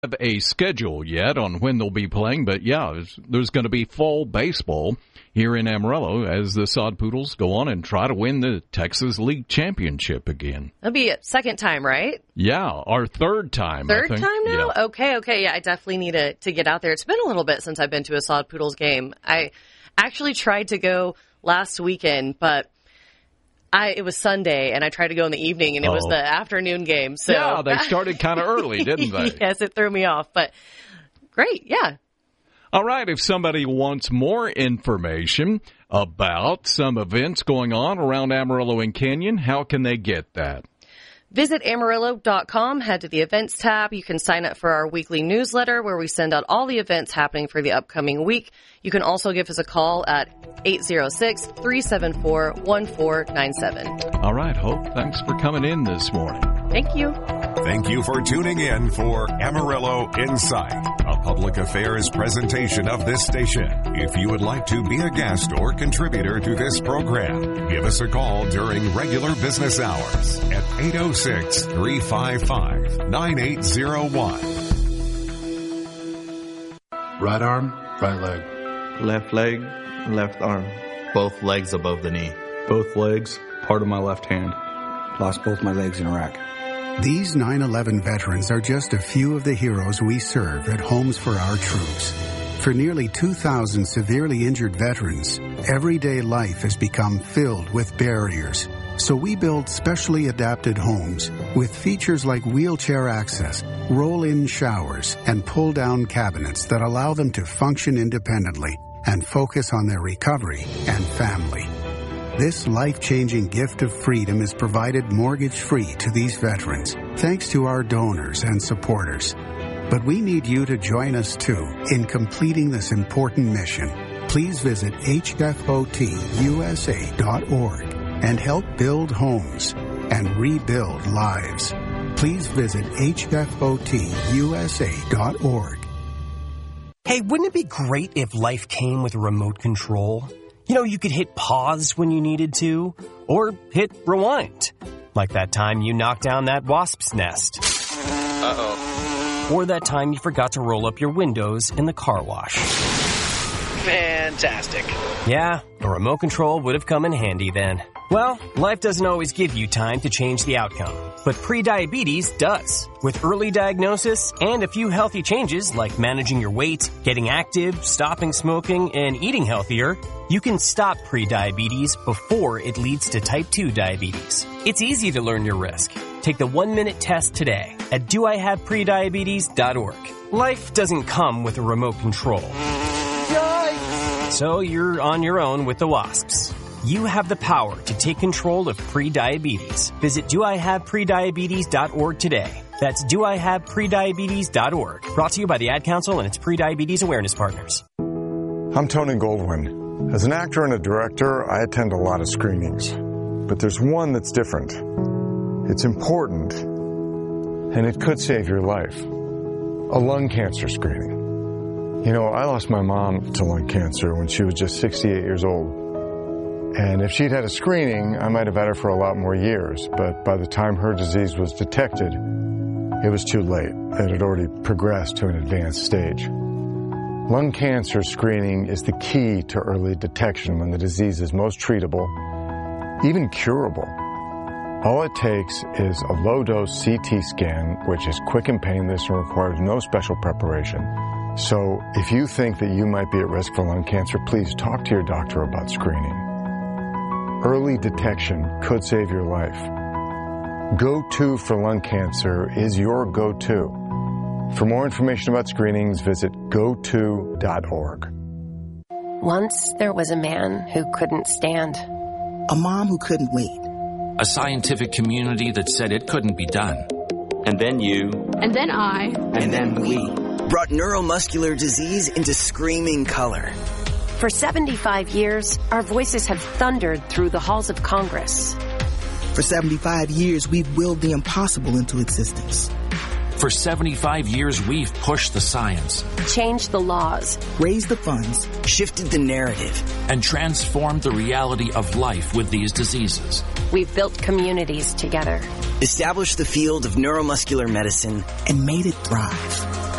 have a schedule yet on when they'll be playing, but yeah, there's going to be fall baseball here in Amarillo as the Sod Poodles go on and try to win the Texas League Championship again. That'll be a second time, right? Yeah, our third time. Third I think. time now? Yeah. Okay. Yeah, I definitely need to get out there. It's been a little bit since I've been to a Sod Poodles game. I actually tried to go last weekend, but it was Sunday, and I tried to go in the evening, and it was the afternoon game. So yeah, they started kind of early, didn't they? Yes, it threw me off, but great, yeah. All right, if somebody wants more information about some events going on around Amarillo and Canyon, how can they get that? Visit Amarillo.com, head to the events tab. You can sign up for our weekly newsletter where we send out all the events happening for the upcoming week. You can also give us a call at 806-374-1497. All right, Hope, thanks for coming in this morning. Thank you. Thank you for tuning in for Amarillo Insight, a public affairs presentation of this station. If you would like to be a guest or contributor to this program, give us a call during regular business hours at 806-355-9801. Right arm, right leg. Left leg, left arm. Both legs above the knee. Both legs, part of my left hand. Lost both my legs in Iraq. These 9/11 veterans are just a few of the heroes we serve at Homes for Our Troops. For nearly 2,000 severely injured veterans, everyday life has become filled with barriers. So we build specially adapted homes with features like wheelchair access, roll-in showers, and pull-down cabinets that allow them to function independently and focus on their recovery and family. This life-changing gift of freedom is provided mortgage-free to these veterans, thanks to our donors and supporters. But we need you to join us, too, in completing this important mission. Please visit hfotusa.org and help build homes and rebuild lives. Please visit hfotusa.org. Hey, wouldn't it be great if life came with a remote control? You know, you could hit pause when you needed to, or hit rewind. Like that time you knocked down that wasp's nest. Uh-oh. Or that time you forgot to roll up your windows in the car wash. Fantastic. Yeah, a remote control would have come in handy then. Well, life doesn't always give you time to change the outcome, but prediabetes does. With early diagnosis and a few healthy changes like managing your weight, getting active, stopping smoking, and eating healthier, you can stop prediabetes before it leads to type 2 diabetes. It's easy to learn your risk. Take the 1-minute test today at doihaveprediabetes.org. Life doesn't come with a remote control. Yikes! So you're on your own with the wasps. You have the power to take control of prediabetes. Visit doihaveprediabetes.org today. That's doihaveprediabetes.org. Brought to you by the Ad Council and its prediabetes awareness partners. I'm Tony Goldwyn. As an actor and a director, I attend a lot of screenings. But there's one that's different. It's important, and it could save your life. A lung cancer screening. You know, I lost my mom to lung cancer when she was just 68 years old. And if she'd had a screening, I might have had her for a lot more years. But by the time her disease was detected, it was too late. It had already progressed to an advanced stage. Lung cancer screening is the key to early detection when the disease is most treatable, even curable. All it takes is a low-dose CT scan, which is quick and painless and requires no special preparation. So if you think that you might be at risk for lung cancer, please talk to your doctor about screening. Early detection could save your life. Go-To for lung cancer is your go-to. For more information about screenings, visit goto.org. Once there was a man who couldn't stand. A mom who couldn't wait. A scientific community that said it couldn't be done. And then you. And then I. And then we. Brought neuromuscular disease into screaming color. For 75 years, our voices have thundered through the halls of Congress. For 75 years, we've willed the impossible into existence. For 75 years, we've pushed the science, changed the laws, raised the funds, shifted the narrative, and transformed the reality of life with these diseases. We've built communities together, established the field of neuromuscular medicine, and made it thrive.